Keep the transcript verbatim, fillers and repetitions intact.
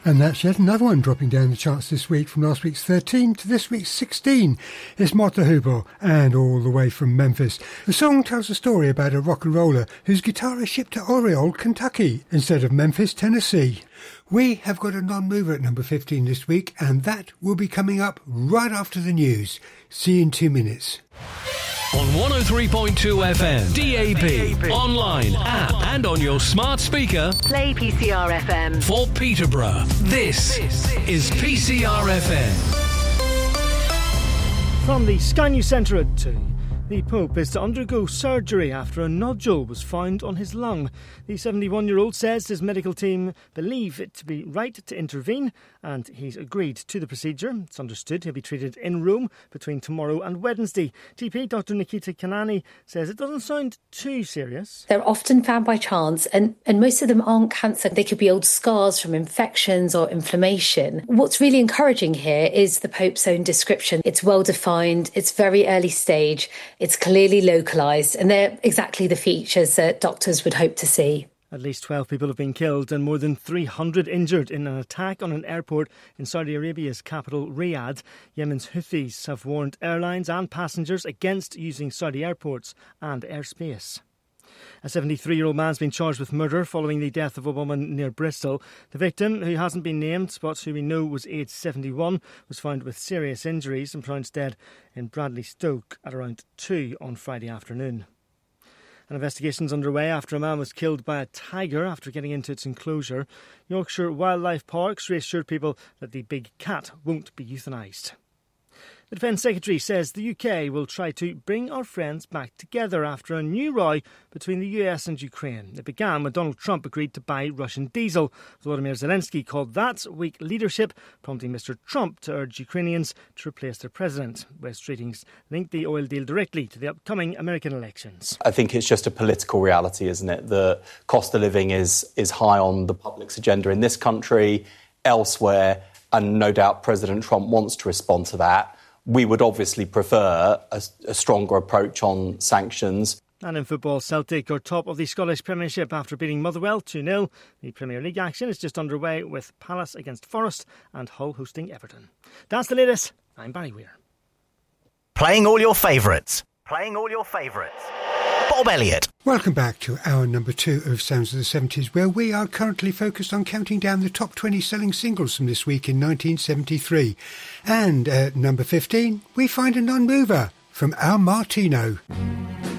And that's yet another one dropping down the charts this week from last week's thirteen to this week's sixteen. It's Mott the Hoople, and all the way from Memphis. The song tells a story about a rock and roller whose guitar is shipped to Oriole, Kentucky, instead of Memphis, Tennessee. We have got a non-mover at number fifteen this week, and that will be coming up right after the news. See you in two minutes. On one oh three point two F M, D A B, online, app and on your smart speaker. Play P C R F M. For Peterborough, this is P C R F M. From the Sky News Centre at two. The Pope is to undergo surgery after a nodule was found on his lung. The seventy-one-year-old says his medical team believe it to be right to intervene, and he's agreed to the procedure. It's understood he'll be treated in Rome between tomorrow and Wednesday. G P Doctor Nikita Kanani says it doesn't sound too serious. They're often found by chance, and, and most of them aren't cancer. They could be old scars from infections or inflammation. What's really encouraging here is the Pope's own description. It's well defined, it's very early stage, it's clearly localised, and they're exactly the features that doctors would hope to see. At least twelve people have been killed and more than three hundred injured in an attack on an airport in Saudi Arabia's capital, Riyadh. Yemen's Houthis have warned airlines and passengers against using Saudi airports and airspace. A seventy-three-year-old man's been charged with murder following the death of a woman near Bristol. The victim, who hasn't been named but who we know was aged seventy-one, was found with serious injuries and pronounced dead in Bradley Stoke at around two on Friday afternoon. An investigation is underway after a man was killed by a tiger after getting into its enclosure. Yorkshire Wildlife Parks reassured people that the big cat won't be euthanised. The Defence Secretary says the U K will try to bring our friends back together after a new row between the U S and Ukraine. It began when Donald Trump agreed to buy Russian diesel. Volodymyr Zelensky called that weak leadership, prompting Mr Trump to urge Ukrainians to replace their president. West ratings link the oil deal directly to the upcoming American elections. I think it's just a political reality, isn't it? The cost of living is, is high on the public's agenda in this country, elsewhere, and no doubt President Trump wants to respond to that. We would obviously prefer a, a stronger approach on sanctions. And in football, Celtic are top of the Scottish Premiership after beating Motherwell two nil. The Premier League action is just underway with Palace against Forest and Hull hosting Everton. That's the latest. I'm Barry Weir. Playing all your favourites. Playing all your favourites. Bob Elliott. Welcome back to our number two of Sounds of the seventies, where we are currently focused on counting down the top twenty selling singles from this week in nineteen seventy-three. And at number fifteen, we find a non-mover from Al Martino.